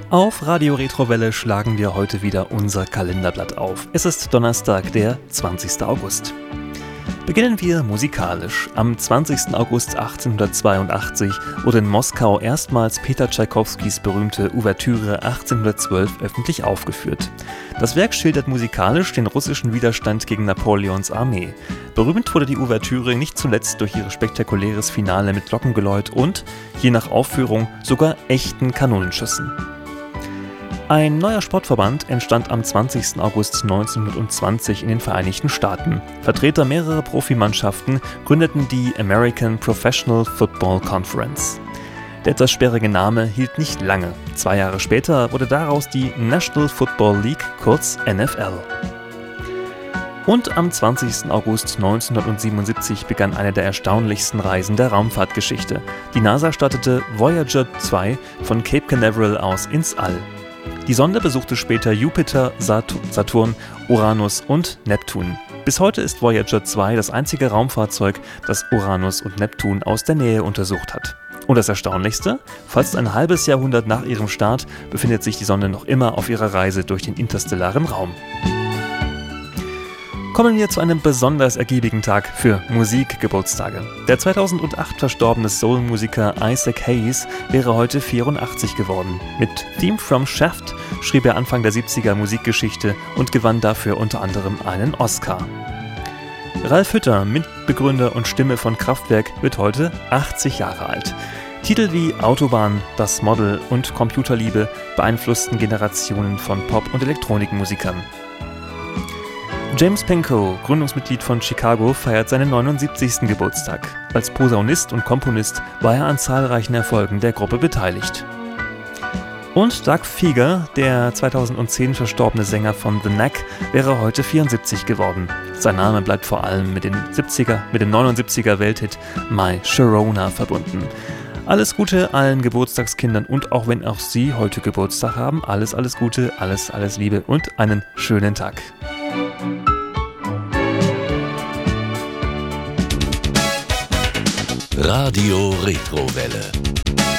Auf Radio Retrowelle schlagen wir heute wieder unser Kalenderblatt auf. Es ist Donnerstag, der 20. August. Beginnen wir musikalisch. Am 20. August 1882 wurde in Moskau erstmals Peter Tschaikowskis berühmte Ouvertüre 1812 öffentlich aufgeführt. Das Werk schildert musikalisch den russischen Widerstand gegen Napoleons Armee. Berühmt wurde die Ouvertüre nicht zuletzt durch ihr spektakuläres Finale mit Glockengeläut und, je nach Aufführung, sogar echten Kanonenschüssen. Ein neuer Sportverband entstand am 20. August 1920 in den Vereinigten Staaten. Vertreter mehrerer Profimannschaften gründeten die American Professional Football Conference. Der etwas sperrige Name hielt nicht lange. 2 Jahre später wurde daraus die National Football League, kurz NFL. Und am 20. August 1977 begann eine der erstaunlichsten Reisen der Raumfahrtgeschichte. Die NASA startete Voyager 2 von Cape Canaveral aus ins All. Die Sonde besuchte später Jupiter, Saturn, Uranus und Neptun. Bis heute ist Voyager 2 das einzige Raumfahrzeug, das Uranus und Neptun aus der Nähe untersucht hat. Und das Erstaunlichste? Fast ein halbes Jahrhundert nach ihrem Start befindet sich die Sonde noch immer auf ihrer Reise durch den interstellaren Raum. Kommen wir zu einem besonders ergiebigen Tag für Musikgeburtstage. Der 2008 verstorbene Soul-Musiker Isaac Hayes wäre heute 84 geworden. Mit Theme from Shaft schrieb er Anfang der 70er Musikgeschichte und gewann dafür unter anderem einen Oscar. Ralf Hütter, Mitbegründer und Stimme von Kraftwerk, wird heute 80 Jahre alt. Titel wie Autobahn, Das Model und Computerliebe beeinflussten Generationen von Pop- und Elektronikmusikern. James Pankow, Gründungsmitglied von Chicago, feiert seinen 79. Geburtstag. Als Posaunist und Komponist war er an zahlreichen Erfolgen der Gruppe beteiligt. Und Doug Fieger, der 2010 verstorbene Sänger von The Knack, wäre heute 74 geworden. Sein Name bleibt vor allem mit dem 79er Welthit My Sharona verbunden. Alles Gute allen Geburtstagskindern und auch wenn auch Sie heute Geburtstag haben, alles Gute, alles Liebe und einen schönen Tag. Radio Retrowelle.